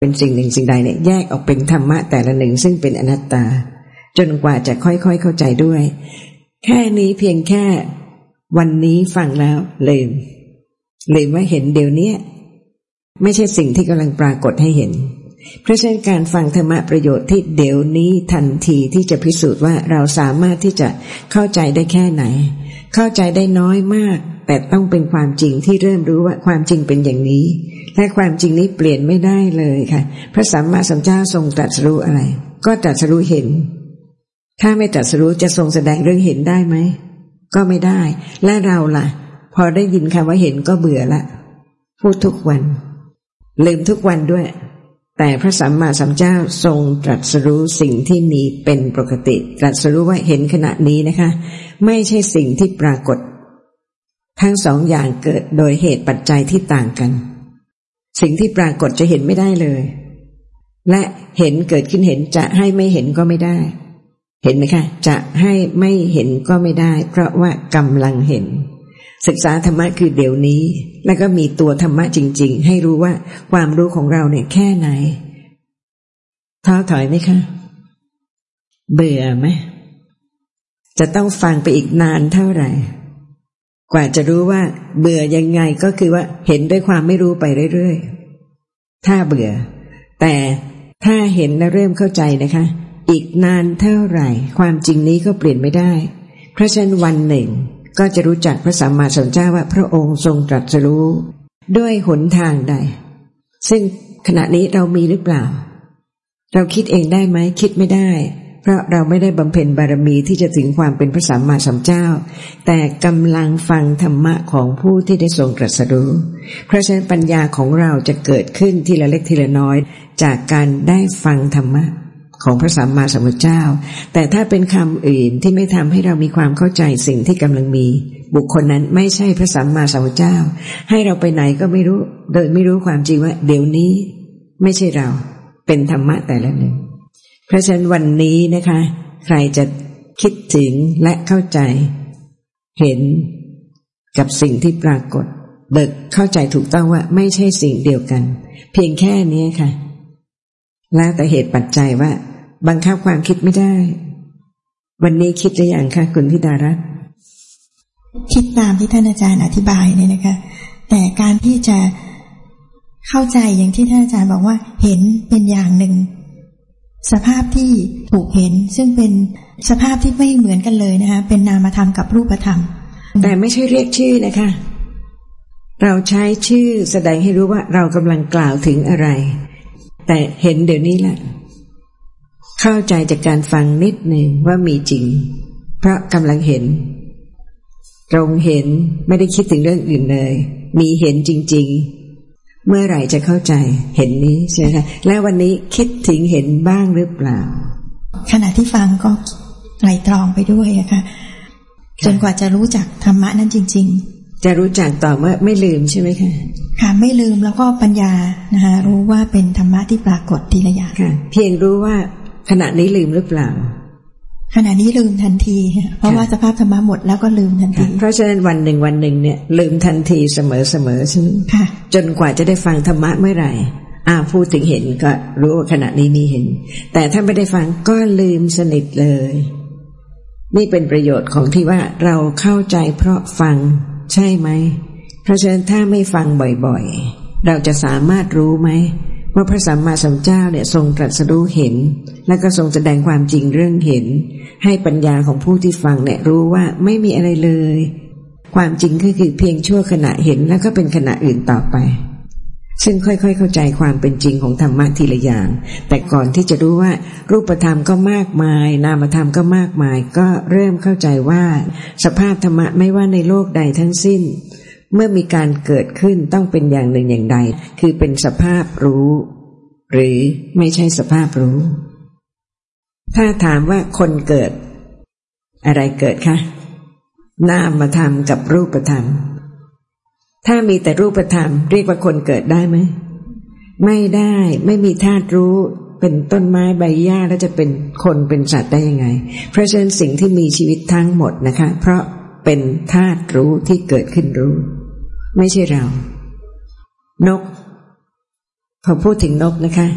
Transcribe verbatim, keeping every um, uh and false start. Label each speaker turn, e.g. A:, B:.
A: เป็นสิ่งหนึ่งสิ่งใดเนี่ยแยกออกเป็นธรรมะแต่ละหนึ่งซึ่งเป็นอนัตตาจนกว่าจะค่อยๆเข้าใจด้วยแค่นี้เพียงแค่วันนี้ฟังแล้วลืมลืมว่าเห็นเดี๋ยวนี้ไม่ใช่สิ่งที่กำลังปรากฏให้เห็นเพราะฉะนั้นการฟังธรรมะประโยชน์ที่เดี๋ยวนี้ทันทีที่จะพิสูจน์ว่าเราสามารถที่จะเข้าใจได้แค่ไหนเข้าใจได้น้อยมากแต่ต้องเป็นความจริงที่เริ่มรู้ว่าความจริงเป็นอย่างนี้และความจริงนี้เปลี่ยนไม่ได้เลยค่ะพระสัมมาสัมพุทธเจ้าทรงตรัสรู้อะไรก็ตรัสรู้เห็นถ้าไม่ตรัสรู้จะทรงแสดงเรื่องเห็นได้ไหมก็ไม่ได้และเราล่ะพอได้ยินคำว่าเห็นก็เบื่อละพูดทุกวันลืมทุกวันด้วยแต่พระสัมมาสัมพุทธเจ้าทรงตรัสรู้สิ่งที่มีเป็นปกติตรัสรู้ว่าเห็นขณะนี้นะคะไม่ใช่สิ่งที่ปรากฏทั้งสองอย่างเกิดโดยเหตุปัจจัยที่ต่างกันสิ่งที่ปรากฏจะเห็นไม่ได้เลยและเห็นเกิดขึ้นเห็นจะให้ไม่เห็นก็ไม่ได้เห็นไหมคะจะให้ไม่เห็นก็ไม่ได้เพราะว่ากำลังเห็นศึกษาธรรมะคือเดี๋ยวนี้แล้วก็มีตัวธรรมะจริงๆให้รู้ว่าความรู้ของเราเนี่ยแค่ไหนท้อถอยไหมคะเบื่อไหมจะต้องฟังไปอีกนานเท่าไหร่กว่าจะรู้ว่าเบื่อยังไงก็คือว่าเห็นด้วยความไม่รู้ไปเรื่อยๆถ้าเบื่อแต่ถ้าเห็นและเริ่มเข้าใจนะคะอีกนานเท่าไหร่ความจริงนี้ก็เปลี่ยนไม่ได้เพราะฉะนั้นวันหนึ่งก็จะรู้จักพระสัมมาสัมพุทธเจ้าว่าพระองค์ทรงตรัสรู้ด้วยหนทางใดซึ่งขณะนี้เรามีหรือเปล่าเราคิดเองได้ไหมคิดไม่ได้เพราะเราไม่ได้บำเพ็ญบารมีที่จะถึงความเป็นพระสัมมาสัมพุทธเจ้าแต่กำลังฟังธรรมะของผู้ที่ได้ทรงตรัสรู้เพราะฉะนั้นปัญญาของเราจะเกิดขึ้นทีละเล็กทีละน้อยจากการได้ฟังธรรมะของพระสัมมาสัมพุทธเจ้าแต่ถ้าเป็นคำอื่นที่ไม่ทำให้เรามีความเข้าใจสิ่งที่กำลังมีบุคคลนั้นไม่ใช่พระสัมมาสัมพุทธเจ้าให้เราไปไหนก็ไม่รู้โดยไม่รู้ความจริงว่าเดี๋ยวนี้ไม่ใช่เราเป็นธรรมะแต่ละหนึ่งเพราะฉะนั้นวันนี้นะคะใครจะคิดถึงและเข้าใจเห็นกับสิ่งที่ปรากฏเบิกเข้าใจถูกต้องว่าไม่ใช่สิ่งเดียวกันเพียงแค่นี้ค่ะแล้วแต่เหตุปัจจัยว่าบังคับความคิดไม่ได้วันนี้คิดหรือยังคะคุณธิดารัตน์
B: คิดตามที่ท่านอาจารย์อธิบายเนี่ยนะคะแต่การที่จะเข้าใจอย่างที่ท่านอาจารย์บอกว่าเห็นเป็นอย่างหนึ่งสภาพที่ถูกเห็นซึ่งเป็นสภาพที่ไม่เหมือนกันเลยนะคะเป็นนามธรรมกับรูปธรรม
A: แต่ไม่ใช่เรียกชื่อนะคะเราใช้ชื่อแสดงให้รู้ว่าเรากำลังกล่าวถึงอะไรแต่เห็นเดี๋ยวนี้แหละเข้าใจจากการฟังนิดหนึ่งว่ามีจริงเพราะกำลังเห็นตรงเห็นไม่ได้คิดถึงเรื่องอื่นเลยมีเห็นจริงๆเมื่อไหร่จะเข้าใจเห็นนี้ใช่ไหมคะและวันนี้คิดถึงเห็นบ้างหรือเปล่า
B: ขณะที่ฟังก็ไตร่ตรองไปด้วยอะค่ะจนกว่าจะรู้จักธรรมะนั้นจริงๆ
A: จะรู้จักต่อเมื่อไม่ลืมใช่ไหมคะ
B: ค่ะไม่ลืมแล้วก็ปัญญานะคะรู้ว่าเป็นธรรมะที่ปรากฏทีละอย่าง
A: ค่ะเพียงรู้ว่าขณะนี้ลืมหรือเปล่า
B: ขณะนี้ลืมทันทีเพราะว่าสภาพธรรมะหมดแล้วก็ลืมทันที
A: เพราะฉะนั้นวันหนึ่งวันหนึ่งเนี่ยลืมทันทีเสมอเสมอใช่ไหม
B: ค่ะ
A: จนกว่าจะได้ฟังธรรมะเมื่อไหร่อ่าพูดถึงเห็นก็รู้ว่าขณะนี้มีเห็นแต่ถ้าไม่ได้ฟังก็ลืมสนิทเลยนี่เป็นประโยชน์ของที่ว่าเราเข้าใจเพราะฟังใช่ไหมเพราะฉะนั้นถ้าไม่ฟังบ่อยๆเราจะสามารถรู้ไหมว่าพระสัมมาสัมพุทธเจ้าเนี่ยทรงตรัสรู้เห็นและก็ทรงแสดงความจริงเรื่องเห็นให้ปัญญาของผู้ที่ฟังเนี่ยรู้ว่าไม่มีอะไรเลยความจริงก็คือเพียงชั่วขณะเห็นแล้วก็เป็นขณะอื่นต่อไปซึ่งค่อยๆเข้าใจความเป็นจริงของธรรมะทีละอย่างแต่ก่อนที่จะรู้ว่ารูปธรรมก็มากมายนามธรรมก็มากมายก็เริ่มเข้าใจว่าสภาพธรรมะไม่ว่าในโลกใดทั้งสิ้นเมื่อมีการเกิดขึ้นต้องเป็นอย่างหนึ่งอย่างใดคือเป็นสภาพรู้หรือไม่ใช่สภาพรู้ถ้าถามว่าคนเกิดอะไรเกิดคะนามธรรมกับรูปธรรมถ้ามีแต่รูปธรรมเรียกว่าคนเกิดได้ไหมไม่ได้ไม่มีธาตุรู้เป็นต้นไม้ใบหญ้าแล้วจะเป็นคนเป็นสัตว์ได้ยังไงเพราะฉะนั้นสิ่งที่มีชีวิตทั้งหมดนะคะเพราะเป็นธาตุรู้ที่เกิดขึ้นรู้ไม่ใช่เรานกพอพูดถึงนกนะคะ